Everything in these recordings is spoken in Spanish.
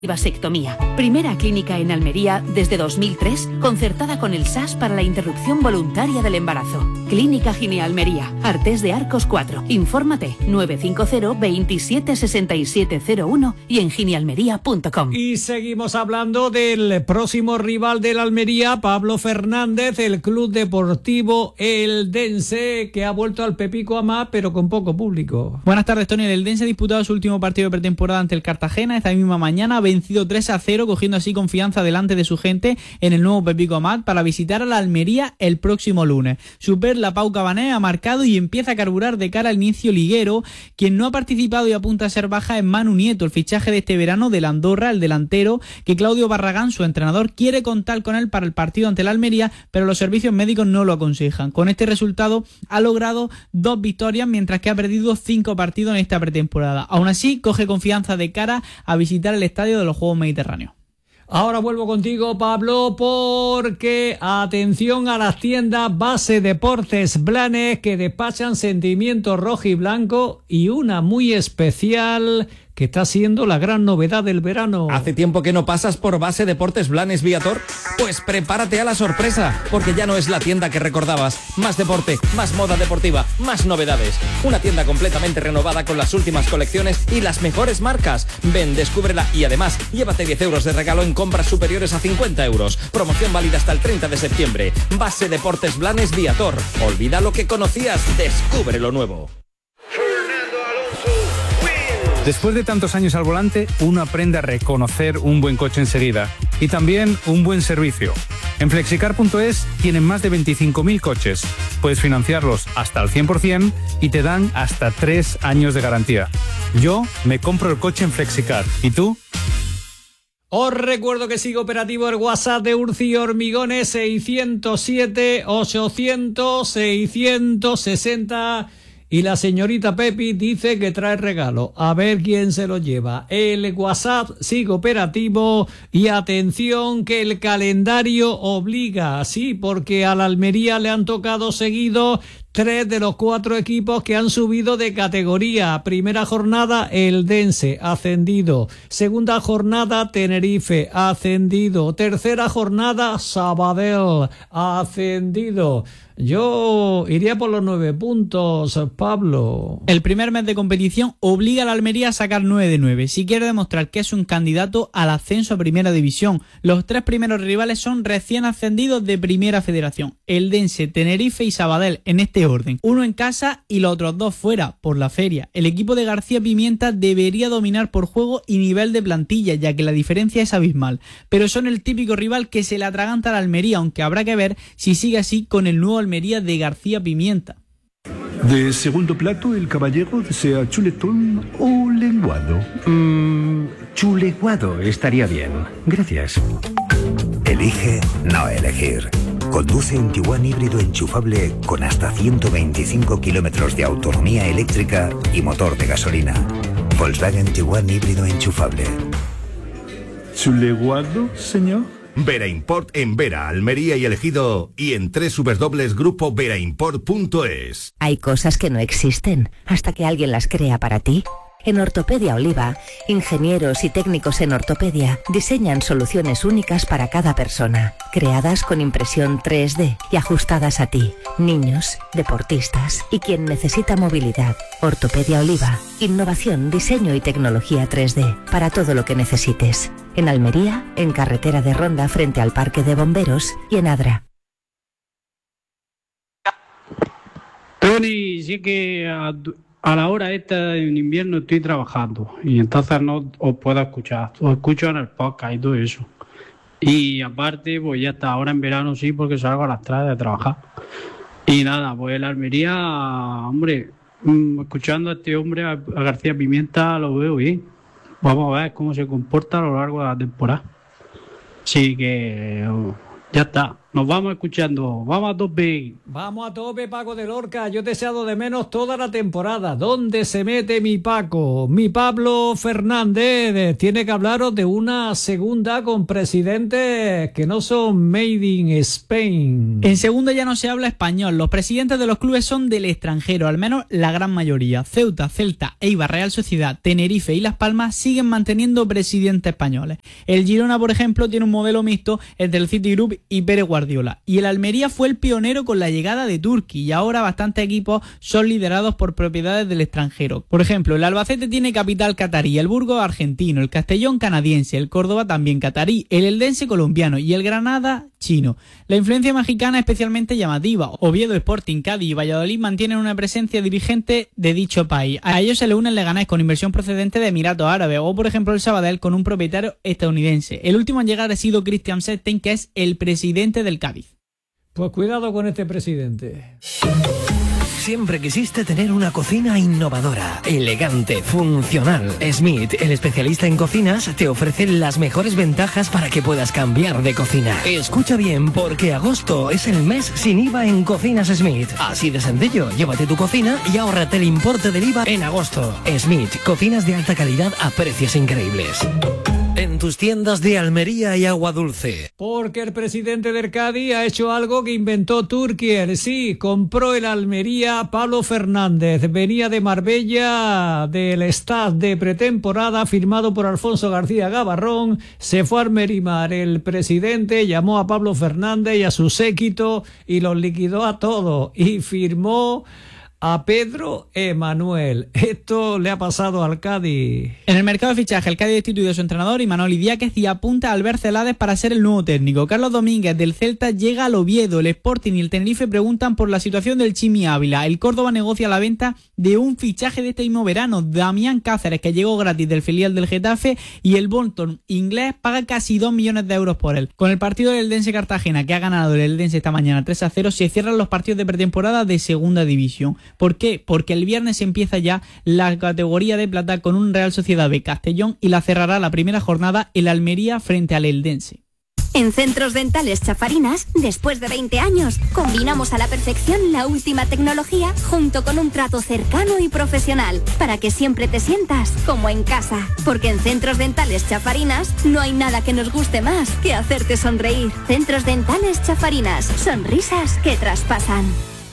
Vasectomía, primera clínica en Almería desde 2003, concertada con el SAS para la interrupción voluntaria del embarazo. Clínica Gine Almería, Artés de Arcos 4. Infórmate 950 27 6701 y en ginealmería.com. Y seguimos hablando del próximo rival del Almería, Pablo Fernández, el Club Deportivo Eldense, que ha vuelto al Pepico Amat, pero con poco público. Buenas tardes, Tony. El Eldense ha disputado su último partido de pretemporada ante el Cartagena esta misma mañana, vencido 3-0, cogiendo así confianza delante de su gente en el nuevo Pepico Amat para visitar a la Almería el próximo lunes. Su perla Pau Cabané ha marcado y empieza a carburar de cara al inicio liguero. Quien no ha participado y apunta a ser baja es Manu Nieto, el fichaje de este verano del Andorra, el delantero, que Claudio Barragán, su entrenador, quiere contar con él para el partido ante la Almería, pero los servicios médicos no lo aconsejan. Con este resultado ha logrado 2 victorias, mientras que ha perdido 5 partidos en esta pretemporada. Aún así, coge confianza de cara a visitar el estadio de los Juegos Mediterráneos. Ahora vuelvo contigo, Pablo, porque atención a las tiendas Base Deportes Blanes, que despachan sentimientos rojo y blanco, y una muy especial que está siendo la gran novedad del verano. ¿Hace tiempo que no pasas por Base Deportes Blanes Viator? Pues prepárate a la sorpresa, porque ya no es la tienda que recordabas. Más deporte, más moda deportiva, más novedades. Una tienda completamente renovada con las últimas colecciones y las mejores marcas. Ven, descúbrela y además llévate 10 euros de regalo en compras superiores a 50 euros. Promoción válida hasta el 30 de septiembre. Base Deportes Blanes Viator. Olvida lo que conocías, descubre lo nuevo. Después de tantos años al volante, uno aprende a reconocer un buen coche enseguida y también un buen servicio. En Flexicar.es tienen más de 25.000 coches. Puedes financiarlos hasta el 100% y te dan hasta 3 años de garantía. Yo me compro el coche en Flexicar. ¿Y tú? Os recuerdo que sigue operativo el WhatsApp de Urci Hormigones 607 800 660. Y la señorita Pepi dice que trae regalo. A ver quién se lo lleva. El WhatsApp sigue operativo y atención que el calendario obliga. Sí, porque a la Almería le han tocado seguido 3 de los 4 equipos que han subido de categoría. Primera jornada, Eldense, ascendido. Segunda jornada, Tenerife, ascendido. Tercera jornada, Sabadell, ascendido. Yo iría por los 9 puntos, Pablo. El primer mes de competición obliga a la Almería a sacar 9 de 9, si quiere demostrar que es un candidato al ascenso a Primera División. Los 3 primeros rivales son recién ascendidos de Primera Federación: Eldense, Tenerife y Sabadell, en este orden. Uno en casa y los otros 2 fuera, por la feria. El equipo de García Pimienta debería dominar por juego y nivel de plantilla, ya que la diferencia es abismal. Pero son el típico rival que se le atraganta a la Almería, aunque habrá que ver si sigue así con el nuevo Almería de García Pimienta. De segundo plato, el caballero desea chuletón o lenguado. Chuleguado estaría bien. Gracias. Elige no elegir. Conduce un Tiguan híbrido enchufable con hasta 125 kilómetros de autonomía eléctrica y motor de gasolina. Volkswagen Tiguan híbrido enchufable. ¿Chuleguado, señor? Vera Import en Vera, Almería y El Ejido, y en www.grupoveraImport.es. Hay cosas que no existen hasta que alguien las crea para ti. En Ortopedia Oliva, ingenieros y técnicos en ortopedia diseñan soluciones únicas para cada persona, creadas con impresión 3D y ajustadas a ti, niños, deportistas y quien necesita movilidad. Ortopedia Oliva, innovación, diseño y tecnología 3D para todo lo que necesites. En Almería, en Carretera de Ronda frente al Parque de Bomberos y en Adra. Tony, sí que a la hora esta en invierno estoy trabajando y entonces no os puedo escuchar. Os escucho en el podcast y todo eso. Y aparte, pues ya está, ahora en verano sí, porque salgo a las 3 de trabajar. Y nada, pues en la Almería, hombre, escuchando a este hombre, a García Pimienta, lo veo bien. Vamos a ver cómo se comporta a lo largo de la temporada. Así que ya está. Nos vamos escuchando. Vamos a tope. Vamos a tope, Paco de Lorca. Yo te he echado de menos toda la temporada. ¿Dónde se mete mi Paco? Mi Pablo Fernández tiene que hablaros de una segunda con presidentes que no son made in Spain. En segunda ya no se habla español. Los presidentes de los clubes son del extranjero, al menos la gran mayoría. Ceuta, Celta, Eibar, Real Sociedad, Tenerife y Las Palmas siguen manteniendo presidentes españoles. El Girona, por ejemplo, tiene un modelo mixto entre el Citigroup y Pérez Guardiola. Y el Almería fue el pionero con la llegada de Turki y ahora bastantes equipos son liderados por propiedades del extranjero. Por ejemplo, el Albacete tiene capital catarí, el Burgos argentino, el Castellón canadiense, el Córdoba también catarí, el Eldense colombiano y el Granada chino. La influencia mexicana es especialmente llamativa. Oviedo, Sporting, Cádiz y Valladolid mantienen una presencia dirigente de dicho país. A ellos se le une el Leganés con inversión procedente de Emiratos Árabes o, por ejemplo, el Sabadell con un propietario estadounidense. El último en llegar ha sido Christian Settin, que es el presidente del Cádiz. Pues cuidado con este presidente. Siempre quisiste tener una cocina innovadora, elegante, funcional. Smith, el especialista en cocinas, te ofrece las mejores ventajas para que puedas cambiar de cocina. Escucha bien, porque agosto es el mes sin IVA en Cocinas Smith. Así de sencillo, llévate tu cocina y ahórrate el importe del IVA en agosto. Smith, cocinas de alta calidad a precios increíbles. En tus tiendas de Almería y Agua Dulce. Porque el presidente del Cádiz ha hecho algo que inventó Turquier. Sí, compró el Almería Pablo Fernández. Venía de Marbella, del staff de pretemporada firmado por Alfonso García Gavarrón. Se fue a Almerimar. El presidente llamó a Pablo Fernández y a su séquito y los liquidó a todos. Y firmó a Pedro Emanuel. Esto le ha pasado al Cádiz. En el mercado de fichaje, el Cádiz ha destituido a su entrenador, Imanol Idiáquez, y apunta a Albert Celades para ser el nuevo técnico. Carlos Domínguez del Celta llega al Oviedo. El Sporting y el Tenerife preguntan por la situación del Chimi Ávila. El Córdoba negocia la venta de un fichaje de este mismo verano, Damián Cáceres, que llegó gratis del filial del Getafe, y el Bolton inglés paga casi 2 millones de euros por él. Con el partido del Eldense Cartagena, que ha ganado el Eldense esta mañana 3-0, se cierran los partidos de pretemporada de segunda división. ¿Por qué? Porque el viernes empieza ya la categoría de plata con un Real Sociedad B Castellón y la cerrará la primera jornada el Almería frente al Eldense. En Centros Dentales Chafarinas, después de 20 años, combinamos a la perfección la última tecnología junto con un trato cercano y profesional para que siempre te sientas como en casa. Porque en Centros Dentales Chafarinas no hay nada que nos guste más que hacerte sonreír. Centros Dentales Chafarinas, sonrisas que traspasan.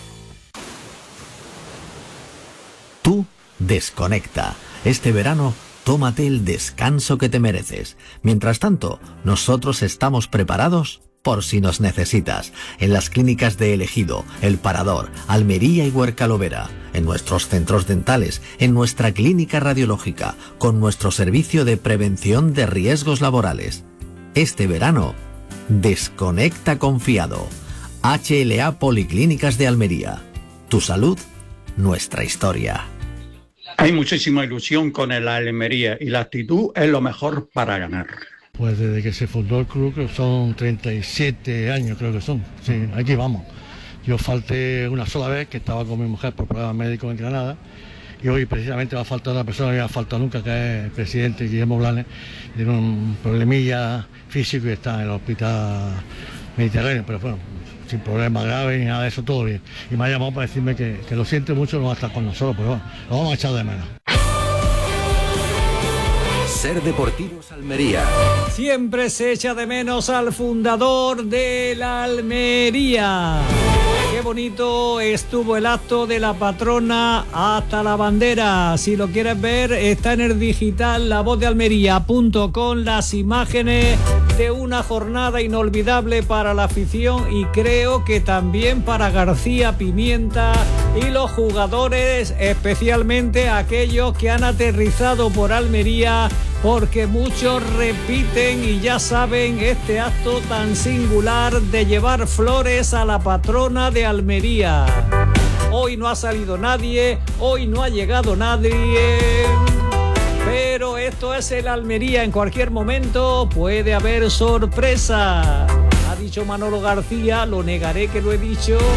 Tú desconecta. Este verano, tómate el descanso que te mereces. Mientras tanto, nosotros estamos preparados por si nos necesitas. En las clínicas de El Ejido, El Parador, Almería y Huercalovera. En nuestros centros dentales, en nuestra clínica radiológica, con nuestro servicio de prevención de riesgos laborales. Este verano, desconecta confiado. HLA Policlínicas de Almería. Tu salud, nuestra historia. Hay muchísima ilusión con el Almería y la actitud es lo mejor para ganar. Pues desde que se fundó el club, que son 37 años creo que son. Sí, aquí vamos. Yo falté una sola vez, que estaba con mi mujer por problemas médicos en Granada, y hoy precisamente va a faltar una persona que no ha faltado nunca, que es el presidente Guillermo Blanes. Tiene un problemilla físico y está en el hospital Mediterráneo, pero bueno, sin problemas graves ni nada de eso, todo bien. Y me ha llamado para decirme que lo siente mucho, no va a estar con nosotros, pero bueno, lo vamos a echar de menos. Ser Deportivos Almería. Siempre se echa de menos al fundador de la Almería. Qué bonito estuvo el acto de la patrona hasta la bandera. Si lo quieres ver, está en el digital lavozdealmería.com las imágenes de una jornada inolvidable para la afición y creo que también para García Pimienta y los jugadores, especialmente aquellos que han aterrizado por Almería, porque muchos repiten y ya saben este acto tan singular de llevar flores a la patrona de Almería. Hoy no ha salido nadie, hoy no ha llegado nadie, pero esto es el Almería. En cualquier momento puede haber sorpresa. Ha dicho Manolo García, lo negaré que lo he dicho,